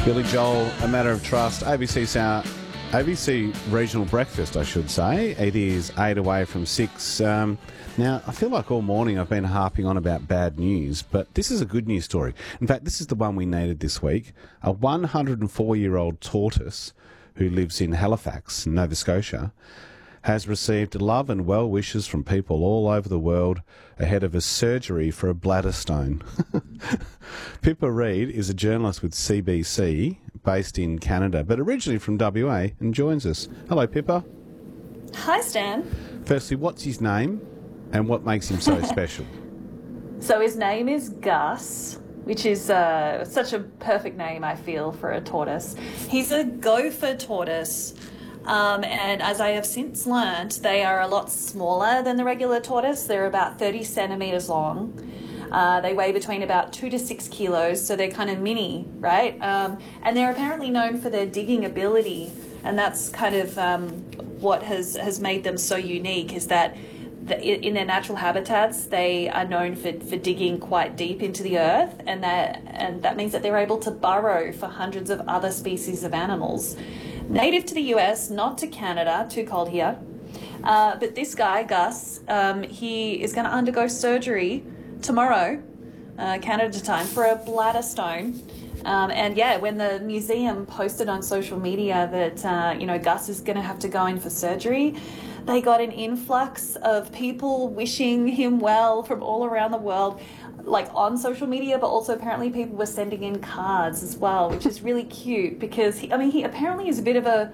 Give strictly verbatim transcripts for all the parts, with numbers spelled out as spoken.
Billy Joel, A Matter of Trust, A B C Sound, A B C Regional Breakfast, I should say. It is eight away from six. Um, now, I feel like all morning I've been harping on about bad news, but this is a good news story. In fact, this is the one we needed this week. A one hundred four year old tortoise who lives in Halifax, Nova Scotia, has received love and well wishes from people all over the world ahead of a surgery for a bladder stone. Pippa Reid is a journalist with C B C based in Canada, but originally from W A, and joins us. Hello, Pippa. Hi, Stan. Firstly, what's his name and what makes him so special? So his name is Gus, which is uh, such a perfect name, I feel, for a tortoise. He's a gopher tortoise. Um, and as I have since learned, they are a lot smaller than the regular tortoise. They're about thirty centimetres long. Uh, they weigh between about two to six kilos, so they're kind of mini, right? Um, and they're apparently known for their digging ability, and that's kind of um, what has, has made them so unique, is that the, in their natural habitats, they are known for, for digging quite deep into the earth, and that, and that means that they're able to burrow for hundreds of other species of animals. Native to the U S, not to Canada, too cold here. Uh, but this guy, Gus, um, he is going to undergo surgery tomorrow, uh, Canada time, for a bladder stone. Um, and yeah, when the museum posted on social media that, uh, you know, Gus is going to have to go in for surgery, they got an influx of people wishing him well from all around the world, like on social media, but also apparently people were sending in cards as well, which is really cute because he, I mean, he apparently is a bit of a,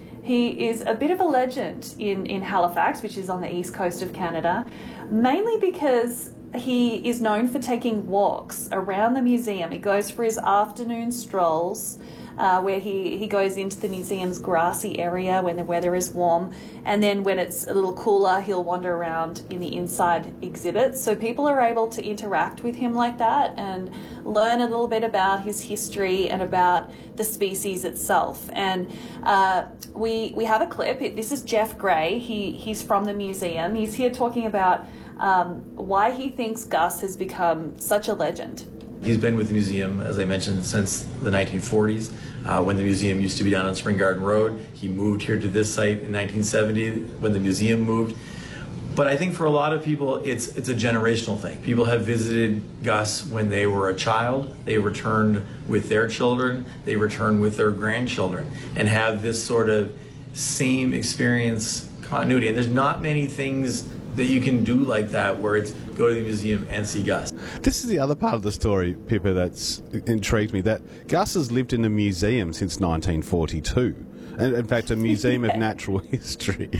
he is a bit of a legend in, in Halifax, which is on the east coast of Canada, mainly because he is known for taking walks around the museum. He goes for his afternoon strolls, uh, where he, he goes into the museum's grassy area when the weather is warm, and then when it's a little cooler, he'll wander around in the inside exhibits. So people are able to interact with him like that and learn a little bit about his history and about the species itself. And uh, we we have a clip. This is Jeff Gray. He he's from the museum. He's here talking about um, why he thinks Gus has become such a legend. He's been with the museum, as I mentioned, since the nineteen forties, uh, when the museum used to be down on Spring Garden Road. He moved here to this site in nineteen seventy when the museum moved. But I think for a lot of people, it's it's a generational thing. People have visited Gus when they were a child. They returned with their children. They return with their grandchildren and have this sort of same experience continuity. And there's not many things that you can do like that where it's go to the museum and see Gus. This is the other part of the story, Pippa, that's intrigued me, that Gus has lived in a museum since nineteen forty-two. And in fact, a museum of natural history.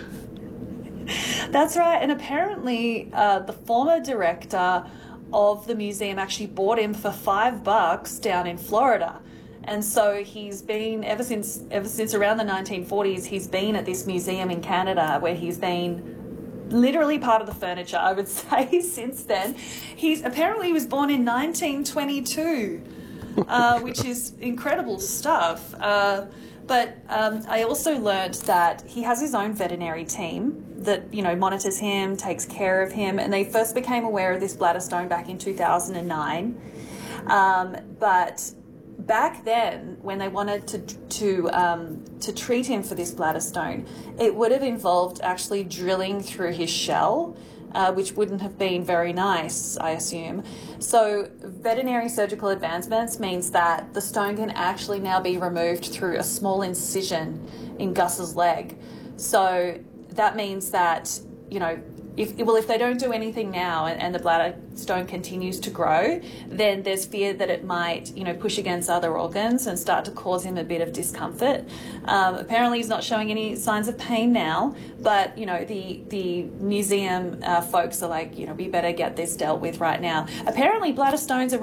That's right. And apparently uh, the former director of the museum actually bought him for five bucks down in Florida. And so he's been, ever since ever since around the nineteen forties, he's been at this museum in Canada where he's been literally part of the furniture, I would say, since then. He's apparently he was born in nineteen twenty-two, uh, which is incredible stuff. Uh, but um, I also learned that he has his own veterinary team that, you know, monitors him, takes care of him, and they first became aware of this bladder stone back in two thousand nine. Um, but back then, when they wanted to to um, to treat him for this bladder stone, it would have involved actually drilling through his shell, uh, which wouldn't have been very nice, I assume. So veterinary surgical advancements means that the stone can actually now be removed through a small incision in Gus's leg. So that means that, you know, If, well, if they don't do anything now and, and the bladder stone continues to grow, then there's fear that it might, you know, push against other organs and start to cause him a bit of discomfort. Um, apparently he's not showing any signs of pain now, but, you know, the, the museum uh, folks are like, you know, we better get this dealt with right now. Apparently bladder stones are